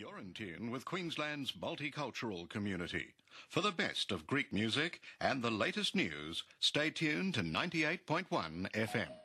You're in tune with Queensland's multicultural community. For the best of Greek music and the latest news, stay tuned to 98.1 FM.